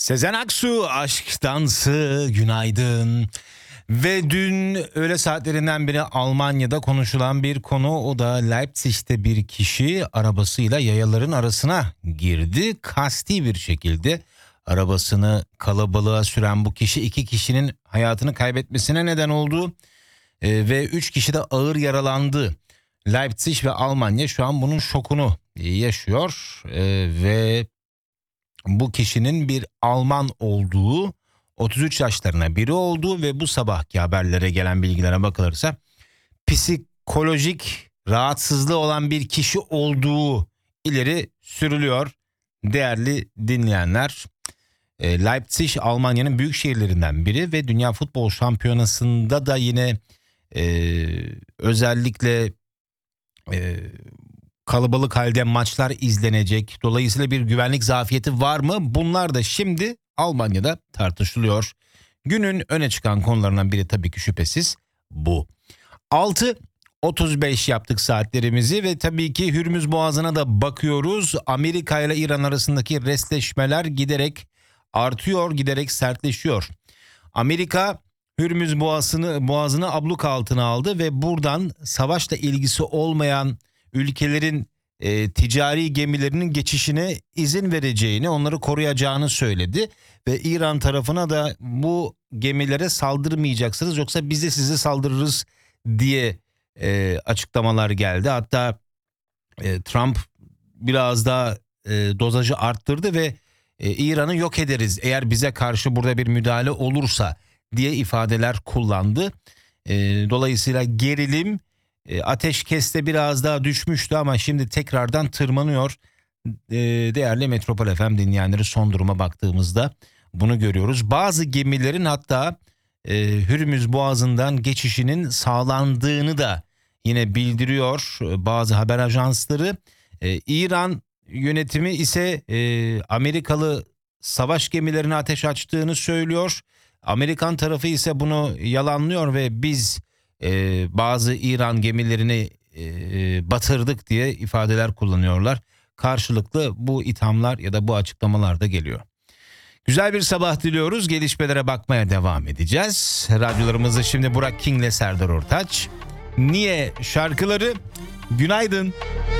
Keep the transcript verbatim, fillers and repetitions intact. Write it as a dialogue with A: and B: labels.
A: Sezen Aksu, Aşk Dansı, günaydın. Ve dün öğle saatlerinden beri Almanya'da konuşulan bir konu, o da Leipzig'te bir kişi arabasıyla yayaların arasına girdi. Kasti bir şekilde arabasını kalabalığa süren bu kişi iki kişinin hayatını kaybetmesine neden oldu. Ee, ve üç kişi de ağır yaralandı. Leipzig ve Almanya şu an bunun şokunu yaşıyor ee, ve bu kişinin bir Alman olduğu, otuz üç yaşlarına biri olduğu ve bu sabahki haberlere gelen bilgilere bakılırsa psikolojik rahatsızlığı olan bir kişi olduğu ileri sürülüyor. Değerli dinleyenler, Leipzig Almanya'nın büyük şehirlerinden biri ve Dünya Futbol Şampiyonası'nda da yine e, özellikle e, kalabalık halde maçlar izlenecek. Dolayısıyla bir güvenlik zafiyeti var mı? Bunlar da şimdi Almanya'da tartışılıyor. Günün öne çıkan konularından biri tabii ki şüphesiz bu. altı otuz beş yaptık saatlerimizi ve tabii ki Hürmüz Boğazı'na da bakıyoruz. Amerika ile İran arasındaki restleşmeler giderek artıyor, giderek sertleşiyor. Amerika Hürmüz Boğazı'nı, Boğazı'nı abluk altına aldı ve buradan savaşla ilgisi olmayan ülkelerin e, ticari gemilerinin geçişine izin vereceğini, onları koruyacağını söyledi. Ve İran tarafına da bu gemilere saldırmayacaksınız yoksa biz de size saldırırız diye e, açıklamalar geldi. Hatta e, Trump biraz daha e, dozajı arttırdı ve e, İran'ı yok ederiz eğer bize karşı burada bir müdahale olursa diye ifadeler kullandı. E, dolayısıyla gerilim, E, ateşkeste biraz daha düşmüştü ama şimdi tekrardan tırmanıyor. E, değerli Metropol F M dinleyenleri, son duruma baktığımızda bunu görüyoruz. Bazı gemilerin hatta e, Hürmüz Boğazı'ndan geçişinin sağlandığını da yine bildiriyor e, bazı haber ajansları. E, İran yönetimi ise e, Amerikalı savaş gemilerine ateş açtığını söylüyor. Amerikan tarafı ise bunu yalanlıyor ve biz Ee, bazı İran gemilerini e, batırdık diye ifadeler kullanıyorlar. Karşılıklı bu ithamlar ya da bu açıklamalar da geliyor. Güzel bir sabah diliyoruz. Gelişmelere bakmaya devam edeceğiz. Radyolarımızı şimdi Burak King ile Serdar Ortaç. Niye şarkıları? Günaydın.